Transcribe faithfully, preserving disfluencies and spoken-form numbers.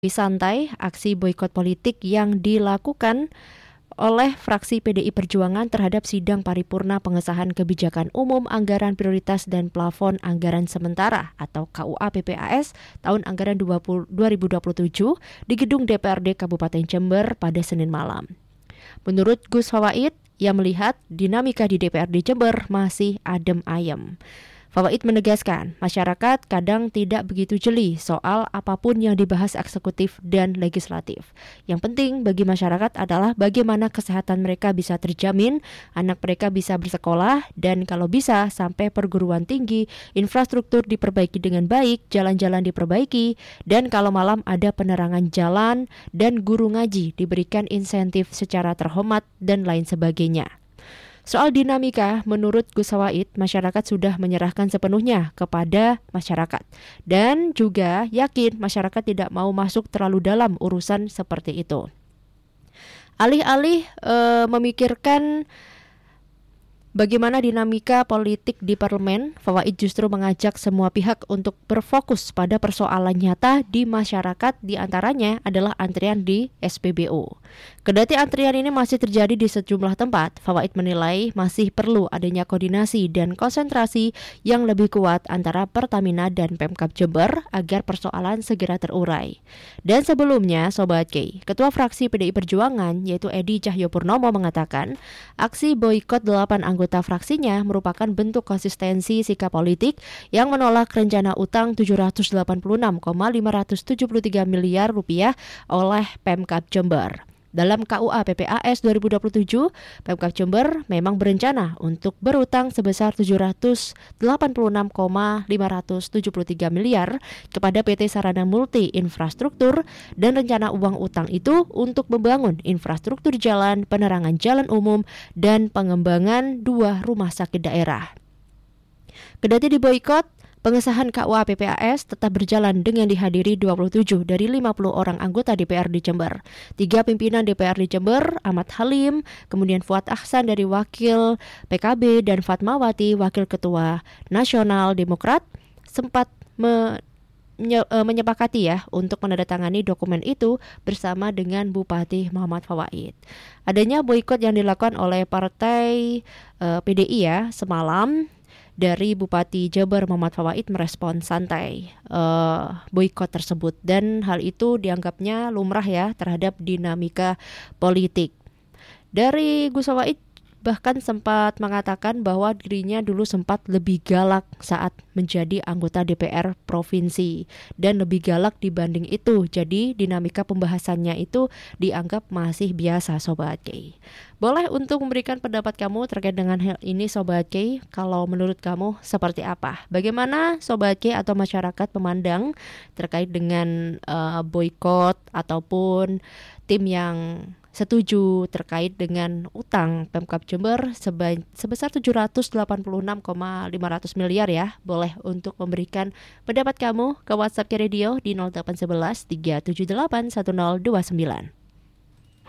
Santai aksi boikot politik yang dilakukan oleh fraksi P D I Perjuangan terhadap sidang paripurna pengesahan kebijakan umum anggaran prioritas dan plafon anggaran sementara atau K U A P P A S tahun anggaran dua ribu dua puluh tujuh di gedung D P R D Kabupaten Jember pada Senin malam. Menurut Gus Fawaid, ia melihat dinamika di D P R D Jember masih adem ayem. Fawaid menegaskan, masyarakat kadang tidak begitu jeli soal apapun yang dibahas eksekutif dan legislatif. Yang penting bagi masyarakat adalah bagaimana kesehatan mereka bisa terjamin, anak mereka bisa bersekolah, dan kalau bisa sampai perguruan tinggi, infrastruktur diperbaiki dengan baik, jalan-jalan diperbaiki, dan kalau malam ada penerangan jalan dan guru ngaji diberikan insentif secara terhormat dan lain sebagainya. Soal dinamika, menurut Gus Fawaid, masyarakat sudah menyerahkan sepenuhnya kepada masyarakat dan juga yakin masyarakat tidak mau masuk terlalu dalam urusan seperti itu. Alih-alih e, memikirkan bagaimana dinamika politik di parlemen, Fawaid justru mengajak semua pihak untuk berfokus pada persoalan nyata di masyarakat, di antaranya adalah antrian di S P B U. Kendati antrian ini masih terjadi di sejumlah tempat, Fawaid menilai masih perlu adanya koordinasi dan konsentrasi yang lebih kuat antara Pertamina dan Pemkab Jember agar persoalan segera terurai. Dan sebelumnya, Sobat K, Ketua Fraksi P D I Perjuangan yaitu Edi Cahyopurnomo mengatakan, aksi boikot delapan anggota fraksinya merupakan bentuk konsistensi sikap politik yang menolak rencana utang tujuh ratus delapan puluh enam koma lima tujuh tiga miliar rupiah oleh Pemkab Jember. Dalam K U A P P A S dua ribu dua puluh tujuh, Pemkab Jember memang berencana untuk berutang sebesar tujuh ratus delapan puluh enam koma lima tujuh tiga miliar kepada P T Sarana Multi Infrastruktur, dan rencana uang utang itu untuk membangun infrastruktur jalan, penerangan jalan umum, dan pengembangan dua rumah sakit daerah. Kendati diboikot, pengesahan K U A P P A S tetap berjalan dengan dihadiri dua puluh tujuh dari lima puluh orang anggota D P R D Jember. Tiga pimpinan D P R D Jember, Ahmad Halim, kemudian Fuad Ahsan dari Wakil P K B, dan Fatmawati, Wakil Ketua Nasional Demokrat, sempat me- menye- menyepakati ya untuk menandatangani dokumen itu bersama dengan Bupati Muhammad Fawaid. Adanya boikot yang dilakukan oleh Partai uh, P D I ya semalam, dari Bupati Jember Muhammad Fawaid merespon santai uh, boikot tersebut, dan hal itu dianggapnya lumrah ya terhadap dinamika politik. Dari Gus Fawaid bahkan sempat mengatakan bahwa dirinya dulu sempat lebih galak saat menjadi anggota D P R provinsi dan lebih galak dibanding itu. Jadi dinamika pembahasannya itu dianggap masih biasa, Sobat K. Boleh untuk memberikan pendapat kamu terkait dengan hal ini, Sobat K. Kalau menurut kamu seperti apa? Bagaimana Sobat K atau masyarakat memandang terkait dengan uh, boikot ataupun tim yang setuju terkait dengan utang Pemkab Jember seba- sebesar tujuh ratus delapan puluh enam koma lima miliar ya. Boleh untuk memberikan pendapat kamu ke WhatsApp K Radio di nol delapan satu satu tiga tujuh delapan satu nol dua sembilan.